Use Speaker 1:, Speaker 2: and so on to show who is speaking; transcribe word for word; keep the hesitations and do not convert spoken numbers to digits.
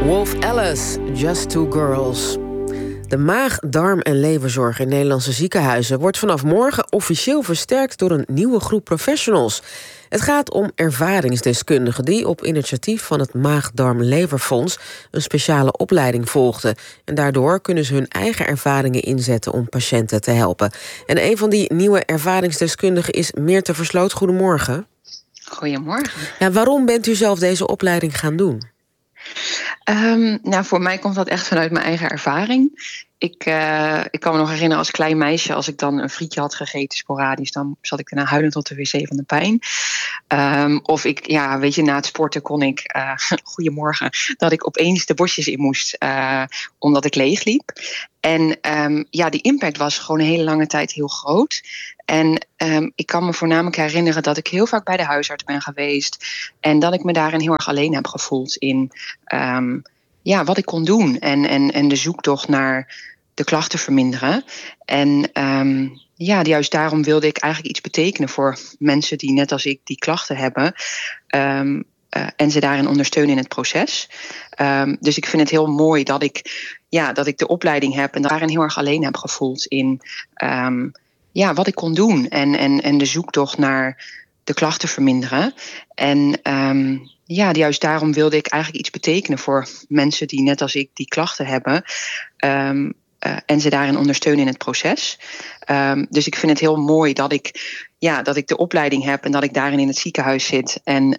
Speaker 1: Wolf Alice, Just Two Girls. De maag, darm en leverzorg in Nederlandse ziekenhuizen wordt vanaf morgen officieel versterkt door een nieuwe groep professionals. Het gaat om ervaringsdeskundigen die op initiatief van het Maag-Darm-Leverfonds een speciale opleiding volgden. En daardoor kunnen ze hun eigen ervaringen inzetten om patiënten te helpen. En een van die nieuwe ervaringsdeskundigen is Meerte Versloot. Goedemorgen.
Speaker 2: Goedemorgen.
Speaker 1: Ja, waarom bent u zelf deze opleiding gaan doen?
Speaker 2: Um, nou, voor mij komt dat echt vanuit mijn eigen ervaring. Ik, uh, ik kan me nog herinneren als klein meisje, als ik dan een frietje had gegeten sporadisch, dan zat ik daarna huilend op de wc van de pijn. Um, of ik, ja, weet je, na het sporten kon ik, uh, goedemorgen, dat ik opeens de bosjes in moest, uh, omdat ik leeg liep. En um, ja, die impact was gewoon een hele lange tijd heel groot. En um, ik kan me voornamelijk herinneren dat ik heel vaak bij de huisarts ben geweest en dat ik me daarin heel erg alleen heb gevoeld in um, ja, wat ik kon doen en, en, en de zoektocht naar de klachten verminderen. En um, ja, juist daarom wilde ik eigenlijk iets betekenen voor mensen die net als ik die klachten hebben. Um, uh, en ze daarin ondersteunen in het proces. Um, dus ik vind het heel mooi dat ik, ja, dat ik de opleiding heb en daarin heel erg alleen heb gevoeld in um, ja, wat ik kon doen. En, en, en de zoektocht naar de klachten verminderen. En um, ja, juist daarom wilde ik eigenlijk iets betekenen voor mensen die net als ik die klachten hebben. Um, uh, en ze daarin ondersteunen in het proces. Um, dus ik vind het heel mooi dat ik, ja, dat ik de opleiding heb en dat ik daarin in het ziekenhuis zit. En